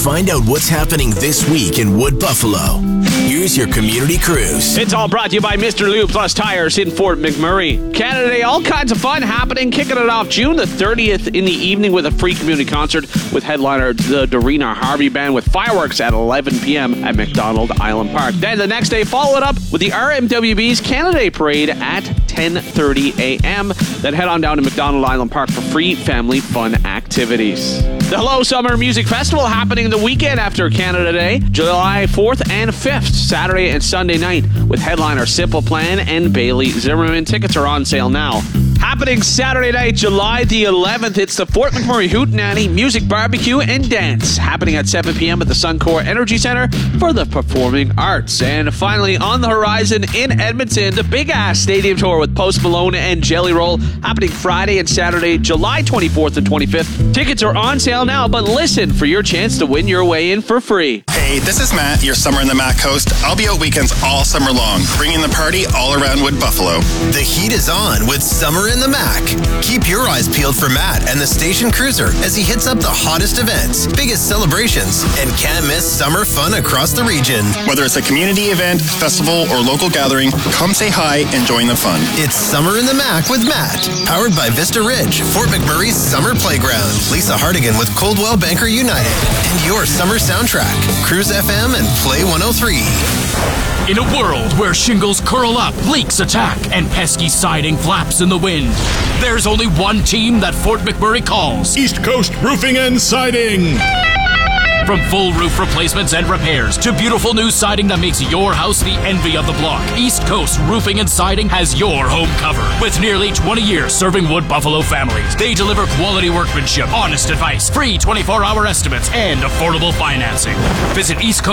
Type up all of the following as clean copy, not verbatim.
Find out what's happening this week in Wood Buffalo. Here's your community cruise. It's all brought to you by Mr. Lube Plus Tires in Fort McMurray. Canada Day, all kinds of fun happening. Kicking it off June the 30th in the evening with a free community concert with headliner the Dorina Harvey Band with fireworks at 11 p.m. at McDonald Island Park. Then the next day, follow it up with the RMWB's Canada Day Parade at 10:30 a.m. Then head on down to McDonald Island Park for free family fun activities. The Hello Summer Music Festival happening the weekend after Canada Day, July 4th and 5th, Saturday and Sunday night, with headliner Simple Plan and Bailey Zimmerman. Tickets are on sale now. Happening Saturday night, July the 11th, it's the Fort McMurray Hootenanny Music Barbecue and Dance, happening at 7 p.m. at the Suncor Energy Center for the Performing Arts. And finally, on the horizon in Edmonton, the Big Ass Stadium Tour with Post Malone and Jelly Roll, happening Friday and Saturday, July 24th and 25th. Tickets are on sale now, but listen for your chance to win your way in for free. Hey, this is Matt, your Summer in the Mac host. I'll be out weekends all summer long, bringing the party all around Wood Buffalo. The heat is on with Summer in the Mac. Keep your eyes peeled for Matt and the station cruiser as he hits up the hottest events, biggest celebrations, and can't miss summer fun across the region. Whether it's a community event, festival, or local gathering, come say hi and join the fun. It's Summer in the Mac with Matt, powered by Vista Ridge, Fort McMurray's summer playground, Lisa Hardigan with Coldwell Banker United, and your summer soundtrack, Cruise FM and Play 103. In a world where shingles curl up, leaks attack, and pesky siding flaps in the wind, there's only one team that Fort McMurray calls East Coast Roofing and Siding. From full roof replacements and repairs to beautiful new siding that makes your house the envy of the block, East Coast Roofing and Siding has your home covered. With nearly 20 years serving Wood Buffalo families, they deliver quality workmanship, honest advice, free 24-hour estimates, and affordable financing. Visit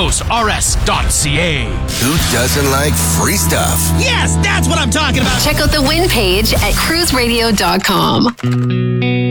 eastcoastrs.ca. Who doesn't like free stuff? Yes, that's what I'm talking about. Check out the win page at cruiseradio.com.